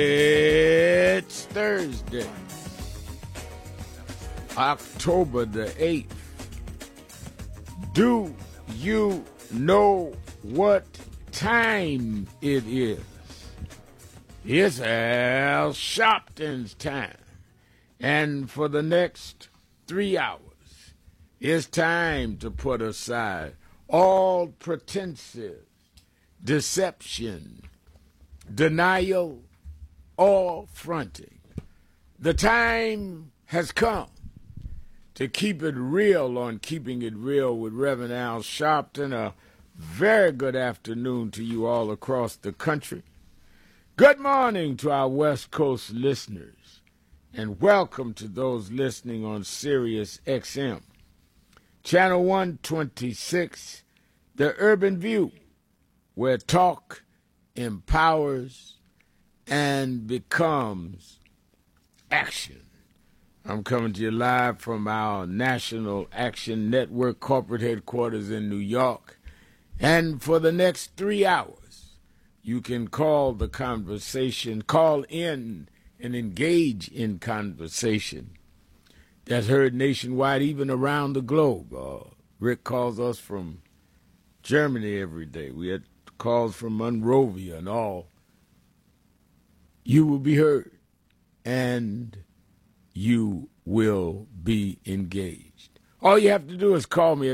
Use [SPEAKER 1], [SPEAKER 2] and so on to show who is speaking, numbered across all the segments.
[SPEAKER 1] It's Thursday, October the 8th. Do you know what time it is? It's Al Sharpton's time. And for the next 3 hours, it's time to put aside all pretenses, deception, denial, or fronting. The time has come to keep it real on Keeping It Real with Reverend Al Sharpton. A very good afternoon to you all across the country. Good morning to our West Coast listeners, and welcome to those listening on Sirius XM. Channel 126, The Urban View, where talk empowers and becomes action. I'm coming to you live from our National Action Network corporate headquarters in New York. And for the next 3 hours, you can call the conversation, call in and engage in conversation that's heard nationwide, even around the globe. Rick calls us from Germany every day. We had calls from Monrovia and all. You will be heard, and you will be engaged. All you have to do is call me at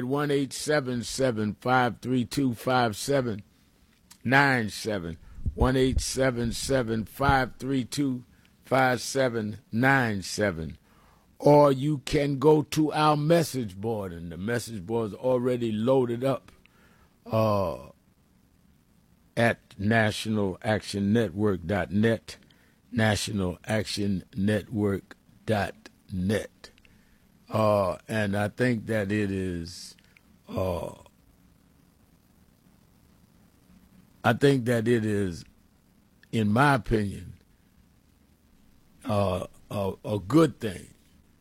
[SPEAKER 1] 1-877-532-5797, 1-877-532-5797. Or you can go to our message board, and the message board is already loaded up at nationalactionnetwork.net, nationalactionnetwork.net. And I think that it is, in my opinion, a good thing.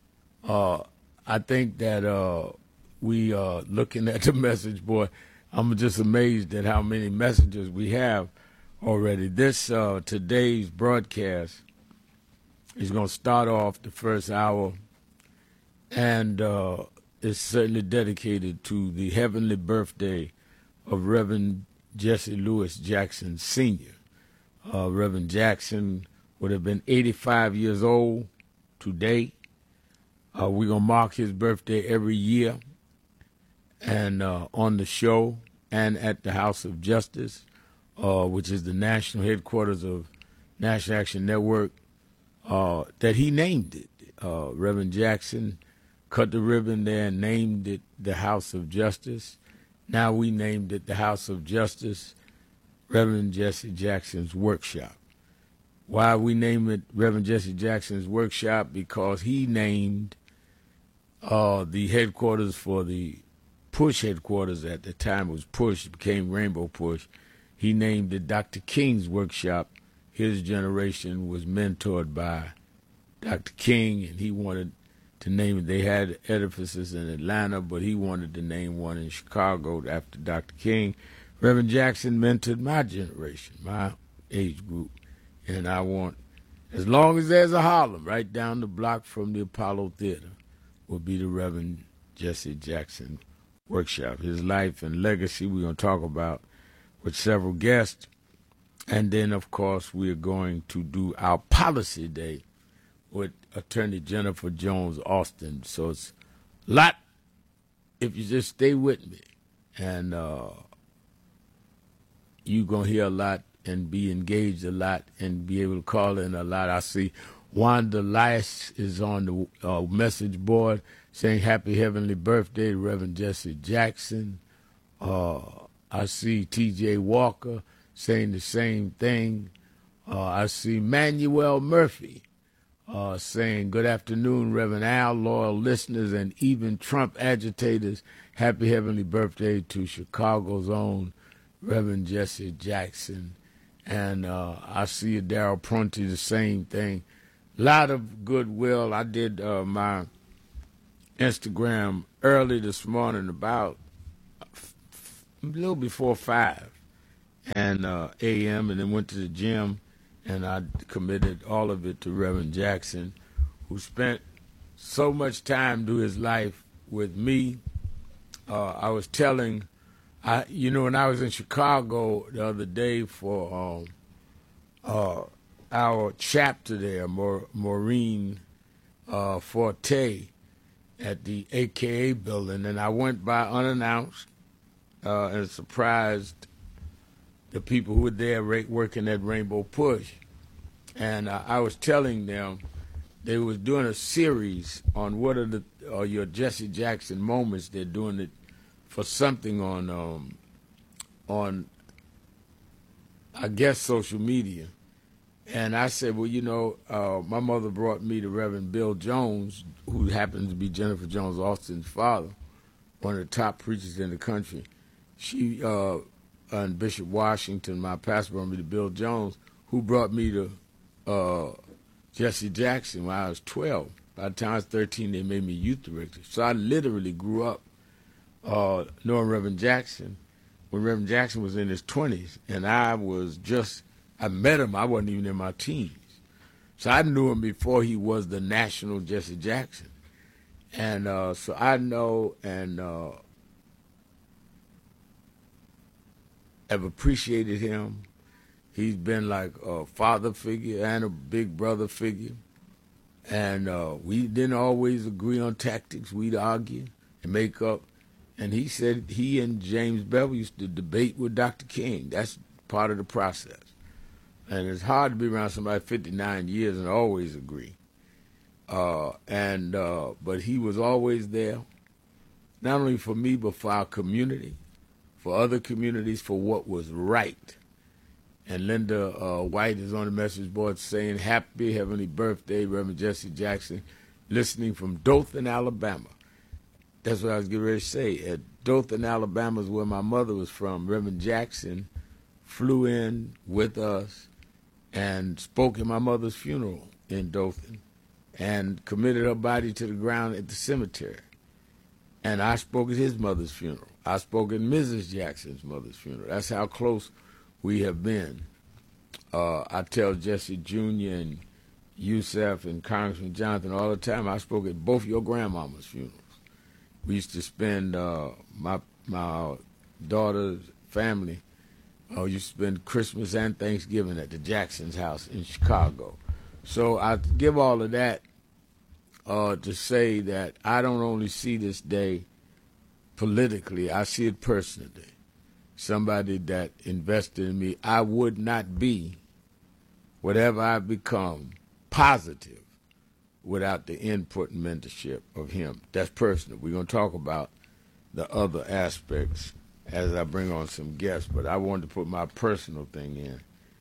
[SPEAKER 1] I think that we are looking at the message board. I'm just amazed at how many messages we have already. This today's broadcast is going to start off the first hour, and it's certainly dedicated to the heavenly birthday of Reverend Jesse Lewis Jackson Sr. Reverend Jackson would have been 85 years old today. We're going to mark his birthday every year, and on the show and at the House of Justice, which is the national headquarters of National Action Network, that he named it. Reverend Jackson cut the ribbon there and named it the House of Justice. Now we named it the House of Justice, Reverend Jesse Jackson's Workshop. Why we name it Reverend Jesse Jackson's Workshop? Because he named the headquarters for the Push headquarters. At the time it was Push, it became Rainbow Push. He named it Dr. King's Workshop. His generation was mentored by Dr. King, and he wanted to name it. They had edifices in Atlanta, but he wanted to name one in Chicago after Dr. King. Reverend Jackson mentored my generation, my age group, and I want, as long as there's a Harlem right down the block from the Apollo Theater, will be the Reverend Jesse Jackson Workshop. His life and legacy we're going to talk about with several guests. And then, of course, we're going to do our policy day with Attorney Jennifer Jones Austin. So it's a lot if you just stay with me. And you're going to hear a lot and be engaged a lot and be able to call in a lot. I see Wanda Lice is on the message board saying happy heavenly birthday to Reverend Jesse Jackson. I see T.J. Walker saying the same thing. I see Manuel Murphy saying good afternoon, Reverend Al, loyal listeners, and even Trump agitators. Happy heavenly birthday to Chicago's own Reverend Jesse Jackson. And I see Darryl Prunty, the same thing. A lot of goodwill. I did my Instagram early this morning, about a little before 5 and a.m., and then went to the gym and I committed all of it to Reverend Jackson, who spent so much time through his life with me. I was telling, when I was in Chicago the other day for our chapter there, Maureen Forte, at the AKA building, and I went by unannounced and surprised the people who were there working at Rainbow Push. And I was telling them they was doing a series on what are your Jesse Jackson moments. They're doing it for something on I guess social media. And I said, well, my mother brought me to Reverend Bill Jones, who happens to be Jennifer Jones Austin's father, one of the top preachers in the country. She and Bishop Washington, my pastor, brought me to Bill Jones, who brought me to Jesse Jackson when I was 12. By the time I was 13, they made me youth director. So I literally grew up knowing Reverend Jackson when Reverend Jackson was in his 20s, and I met him, I wasn't even in my teens. So I knew him before he was the national Jesse Jackson. And so I know and have appreciated him. He's been like a father figure and a big brother figure. And we didn't always agree on tactics. We'd argue and make up. And he said he and James Bevel used to debate with Dr. King. That's part of the process. And it's hard to be around somebody 59 years and always agree. But he was always there, not only for me, but for our community, for other communities, for what was right. And Linda White is on the message board saying, happy heavenly birthday, Reverend Jesse Jackson, listening from Dothan, Alabama. That's what I was getting ready to say. At Dothan, Alabama is where my mother was from. Reverend Jackson flew in with us and spoke at my mother's funeral in Dothan and committed her body to the ground at the cemetery. And I spoke at his mother's funeral. I spoke at Mrs. Jackson's mother's funeral. That's how close we have been. I tell Jesse Jr. and Yusef and Congressman Jonathan all the time, I spoke at both your grandmama's funerals. We used to spend, my daughter's family used to spend Christmas and Thanksgiving at the Jackson's house in Chicago. So I give all of that to say that I don't only see this day politically, I see it personally. Somebody that invested in me. I would not be whatever I've become positive without the input and mentorship of him. That's personal. We're going to talk about the other aspects as I bring on some guests, but I wanted to put my personal thing in.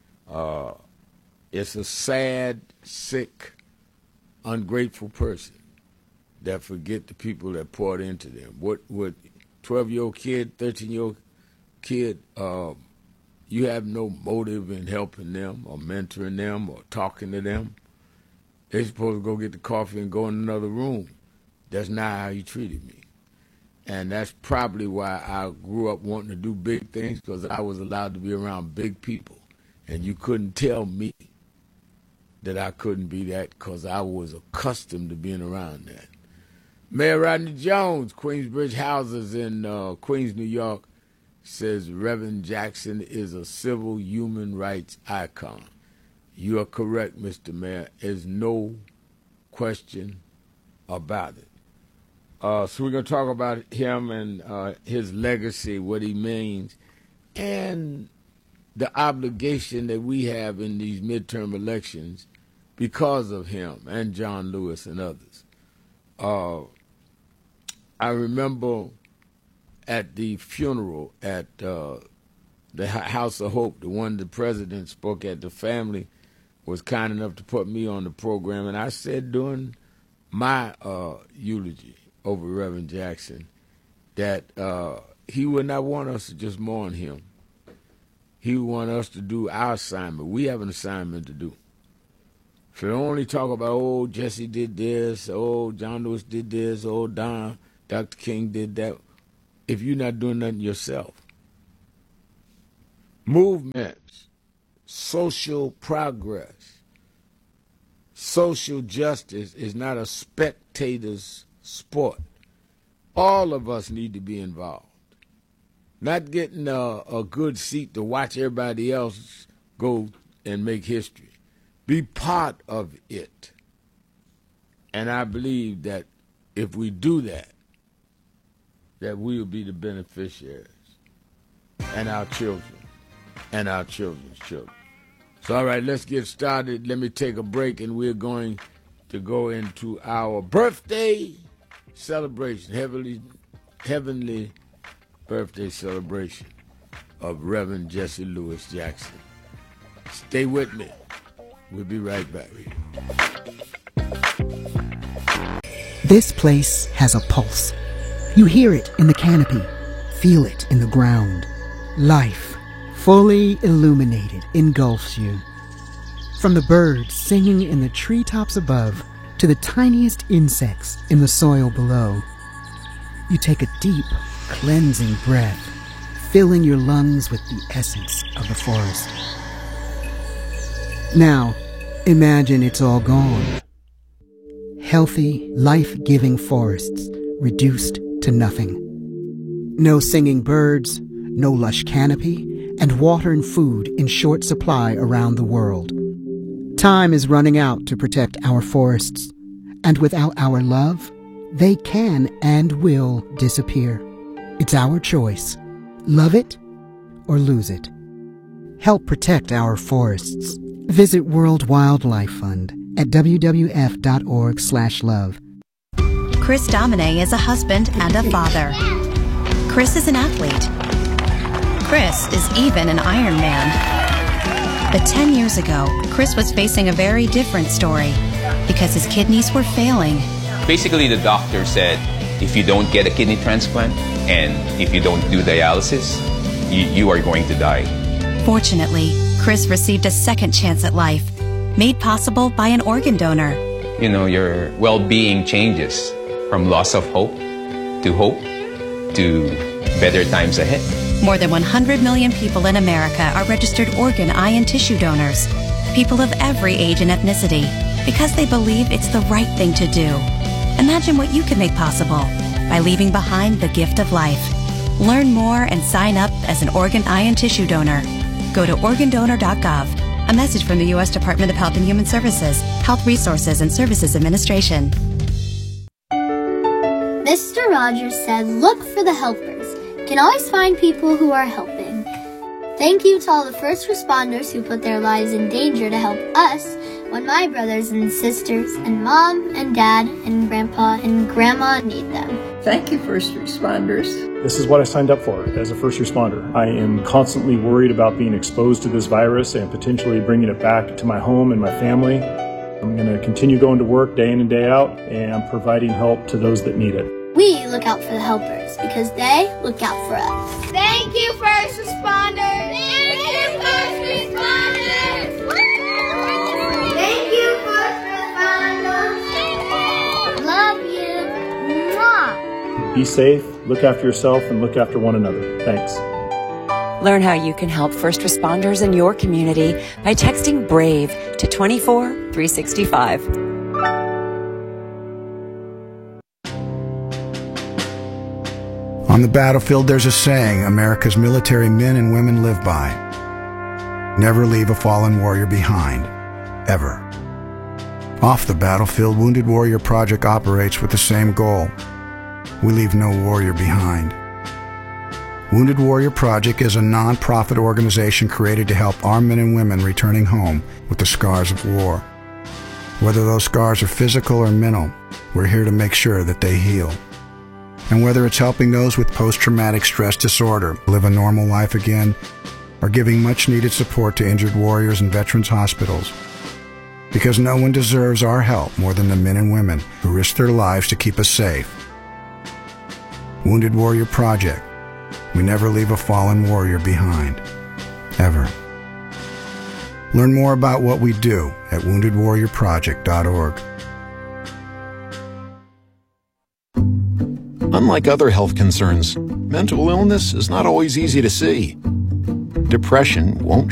[SPEAKER 1] It's a sad, sick, ungrateful person that forget the people that poured into them. What 12-year-old kid, 13-year-old kid, you have no motive in helping them or mentoring them or talking to them. They're supposed to go get the coffee and go in another room. That's not how he treated me. And that's probably why I grew up wanting to do big things, because I was allowed to be around big people. And you couldn't tell me that I couldn't be that, because I was accustomed to being around that. Mayor Rodney Jones, Queensbridge Houses in Queens, New York, says Reverend Jackson is a civil human rights icon. You are correct, Mr. Mayor. There's no question about it. So we're going to talk about him and his legacy, what he means, and the obligation that we have in these midterm elections because of him and John Lewis and others. I remember at the funeral at the House of Hope, the one the president spoke at, the family was kind enough to put me on the program, and I said during my eulogy over Reverend Jackson that he would not want us to just mourn him. He would want us to do our assignment. We have an assignment to do. So don't only talk about, oh, Jesse did this, oh, John Lewis did this, oh, Dr. King did that, if you're not doing nothing yourself. Movements social progress. Social justice is not a spectator's sport. All of us need to be involved. Not getting a good seat to watch everybody else go and make history. Be part of it. And I believe that if we do that, that we will be the beneficiaries, and our children, and our children's children. So, all right, let's get started. Let me take a break, and we're going to go into our birthday celebration, heavenly birthday celebration of Reverend Jesse Lewis Jackson. Stay with me. We'll be right back.
[SPEAKER 2] This place has a pulse. You hear it in the canopy, feel it in the ground. Life, fully illuminated, engulfs you. From the birds singing in the treetops above to the tiniest insects in the soil below. You take a deep, cleansing breath, filling your lungs with the essence of the forest. Now, imagine it's all gone. Healthy, life-giving forests reduced to nothing. No singing birds, no lush canopy, and water and food in short supply around the world. Time is running out to protect our forests, and without our love, they can and will disappear. It's our choice. Love it or lose it. Help protect our forests. Visit World Wildlife Fund at wwf.org/love.
[SPEAKER 3] Chris Domine is a husband and a father. Chris is an athlete. Chris is even an Iron Man. But 10 years ago, Chris was facing a very different story because his kidneys were failing.
[SPEAKER 4] Basically, the doctor said, if you don't get a kidney transplant and if you don't do dialysis, you are going to die.
[SPEAKER 3] Fortunately, Chris received a second chance at life, made possible by an organ donor.
[SPEAKER 4] You know, your well-being changes from loss of hope to better times ahead.
[SPEAKER 3] More than 100 million people in America are registered organ, eye, and tissue donors. People of every age and ethnicity, because they believe it's the right thing to do. Imagine what you can make possible by leaving behind the gift of life. Learn more and sign up as an organ, eye, and tissue donor. Go to organdonor.gov. A message from the U.S. Department of Health and Human Services, Health Resources and Services Administration.
[SPEAKER 5] Mr. Rogers said, look for the helpers. You can always find people who are helping. Thank you to all the first responders who put their lives in danger to help us when my brothers and sisters and mom and dad and grandpa and grandma need them.
[SPEAKER 6] Thank you, first responders.
[SPEAKER 7] This is what I signed up for as a first responder. I am constantly worried about being exposed to this virus and potentially bringing it back to my home and my family. I'm going to continue going to work day in and day out and providing help to those that need it.
[SPEAKER 5] We look out for the helpers because they look out for us. Thank you, first responders! Thank you, first responders! Thank you, first responders! Love you! Mwah!
[SPEAKER 7] Be safe, look after yourself, and look after one another. Thanks.
[SPEAKER 8] Learn how you can help first responders in your community by texting BRAVE to 24365.
[SPEAKER 9] On the battlefield, there's a saying America's military men and women live by. Never leave a fallen warrior behind, ever. Off the battlefield, Wounded Warrior Project operates with the same goal. We leave no warrior behind. Wounded Warrior Project is a non-profit organization created to help our men and women returning home with the scars of war. Whether those scars are physical or mental, we're here to make sure that they heal. And whether it's helping those with post-traumatic stress disorder live a normal life again, or giving much-needed support to injured warriors in veterans' hospitals. Because no one deserves our help more than the men and women who risk their lives to keep us safe. Wounded Warrior Project. We never leave a fallen warrior behind. Ever. Learn more about what we do at woundedwarriorproject.org.
[SPEAKER 10] Unlike other health concerns, mental illness is not always easy to see. Depression won't